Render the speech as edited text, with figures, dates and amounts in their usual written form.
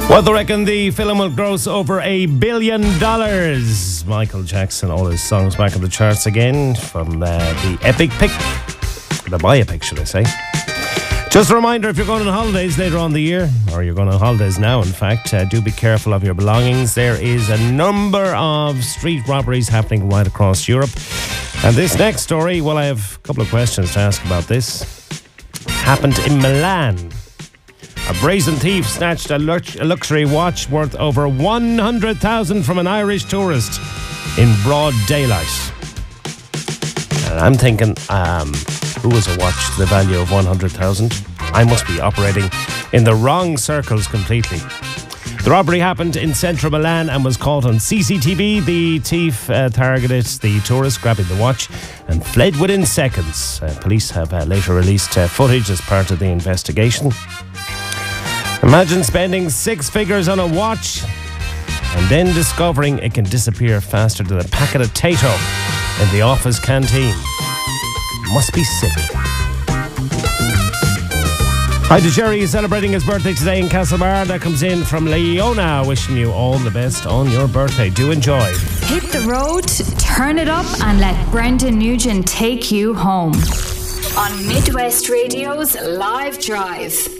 What they reckon the film will gross over $1 billion. Michael Jackson, all his songs back on the charts again from the epic pick. The biopic, should I say. Just a reminder, if you're going on holidays later on in the year, or you're going on holidays now, in fact, do be careful of your belongings. There is a number of street robberies happening right across Europe. And this next story, well, I have a couple of questions to ask about this. Happened in Milan. A brazen thief snatched a luxury watch worth over 100,000 from an Irish tourist in broad daylight. And I'm thinking, who was a watch to the value of 100,000? I must be operating in the wrong circles completely. The robbery happened in central Milan and was caught on CCTV. The thief targeted the tourist, grabbing the watch, and fled within seconds. Police have later released footage as part of the investigation. Imagine spending 6 figures on a watch and then discovering it can disappear faster than a packet of Tato in the office canteen. Must be sick. Hi to Jerry, who's celebrating his birthday today in Castlebar. That comes in from Leona, wishing you all the best on your birthday. Do enjoy. Hit the road, turn it up, and let Brendan Nugent take you home on Midwest Radio's Live Drive.